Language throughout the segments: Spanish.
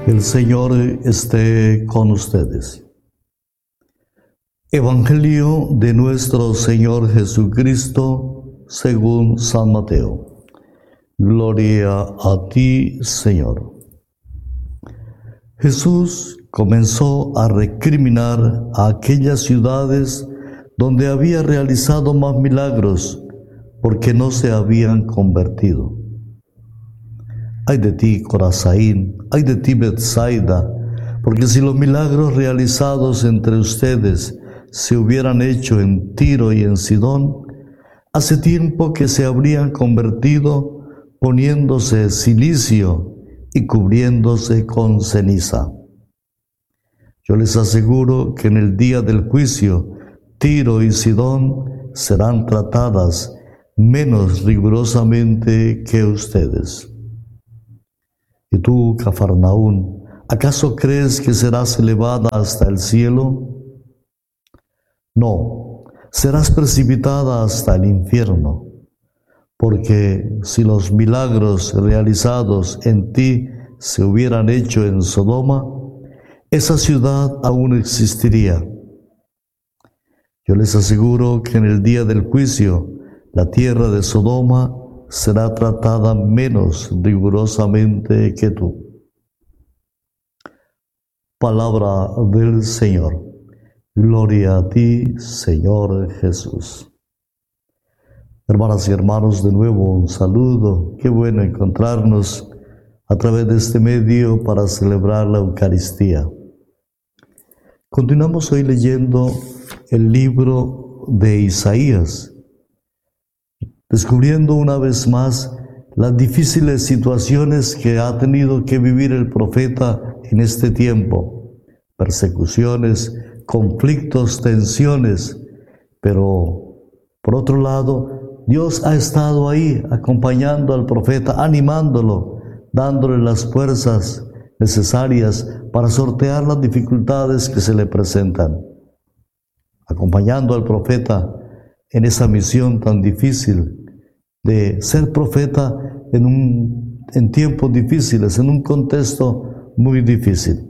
El Señor esté con ustedes. Evangelio de nuestro Señor Jesucristo según San Mateo. Gloria a ti, Señor. Jesús comenzó a recriminar a aquellas ciudades donde había realizado más milagros porque no se habían convertido. Ay de ti, Corazín, ay de ti, Betsaida, porque si los milagros realizados entre ustedes se hubieran hecho en Tiro y en Sidón, hace tiempo que se habrían convertido poniéndose cilicio y cubriéndose con ceniza. Yo les aseguro que en el día del juicio, Tiro y Sidón serán tratadas menos rigurosamente que ustedes. ¿Y tú, Cafarnaún, acaso crees que serás elevada hasta el cielo? No, serás precipitada hasta el infierno, porque si los milagros realizados en ti se hubieran hecho en Sodoma, esa ciudad aún existiría. Yo les aseguro que en el día del juicio, la tierra de Sodoma será tratada menos rigurosamente que tú. Palabra del Señor. Gloria a ti, Señor Jesús. Hermanas y hermanos, de nuevo un saludo. Qué bueno encontrarnos a través de este medio para celebrar la Eucaristía. Continuamos hoy leyendo el libro de Isaías, descubriendo una vez más las difíciles situaciones que ha tenido que vivir el profeta en este tiempo. Persecuciones, conflictos, tensiones, pero por otro lado, Dios ha estado ahí acompañando al profeta, animándolo, dándole las fuerzas necesarias para sortear las dificultades que se le presentan, acompañando al profeta en esa misión tan difícil de ser profeta en tiempos difíciles, en un contexto muy difícil.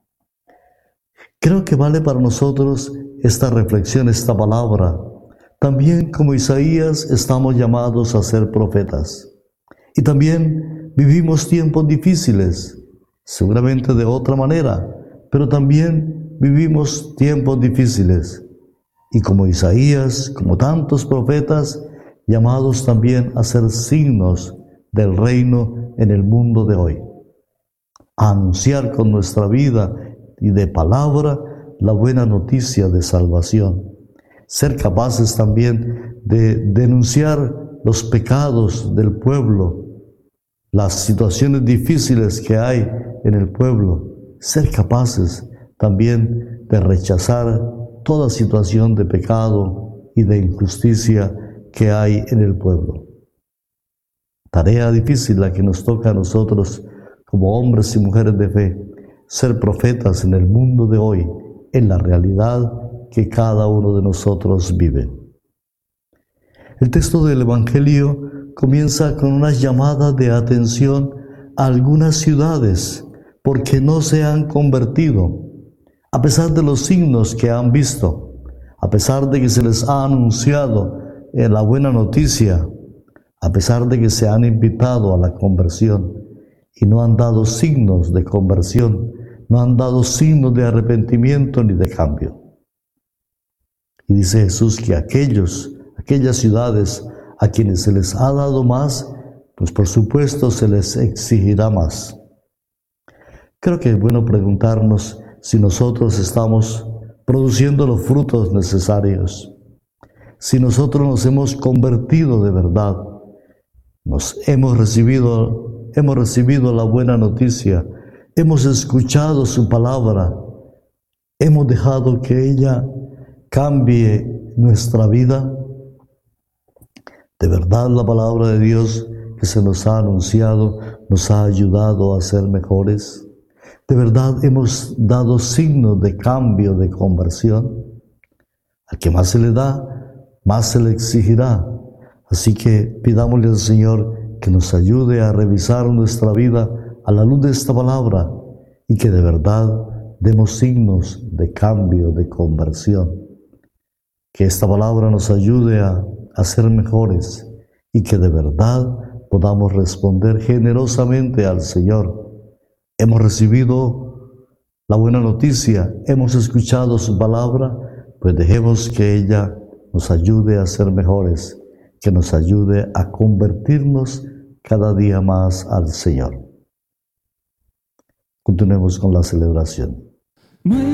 Creo que vale para nosotros esta reflexión, esta palabra. También como Isaías estamos llamados a ser profetas. Y también vivimos tiempos difíciles, seguramente de otra manera, pero también vivimos tiempos difíciles. Y como Isaías, como tantos profetas, llamados también a ser signos del reino en el mundo de hoy. A anunciar con nuestra vida y de palabra la buena noticia de salvación. Ser capaces también de denunciar los pecados del pueblo, las situaciones difíciles que hay en el pueblo. Ser capaces también de rechazar toda situación de pecado y de injusticia que hay en el pueblo. Tarea difícil la que nos toca a nosotros como hombres y mujeres de fe, ser profetas en el mundo de hoy, en la realidad que cada uno de nosotros vive. El texto del Evangelio comienza con una llamada de atención a algunas ciudades porque no se han convertido, a pesar de los signos que han visto, a pesar de que se les ha anunciado la buena noticia, a pesar de que se han invitado a la conversión y no han dado signos de conversión, no han dado signos de arrepentimiento ni de cambio. Y dice Jesús que aquellas ciudades a quienes se les ha dado más, pues por supuesto se les exigirá más. Creo que es bueno preguntarnos si nosotros estamos produciendo los frutos necesarios, si nosotros nos hemos convertido de verdad, hemos recibido la buena noticia, hemos escuchado su palabra, hemos dejado que ella cambie nuestra vida. De verdad la palabra de Dios que se nos ha anunciado nos ha ayudado a ser mejores. De verdad hemos dado signos de cambio, de conversión. Al que más se le da, más se le exigirá. Así que pidámosle al Señor que nos ayude a revisar nuestra vida a la luz de esta palabra y que de verdad demos signos de cambio, de conversión. Que esta palabra nos ayude a ser mejores y que de verdad podamos responder generosamente al Señor. Hemos recibido la buena noticia, hemos escuchado su palabra, pues dejemos que ella nos ayude a ser mejores, que nos ayude a convertirnos cada día más al Señor. Continuemos con la celebración.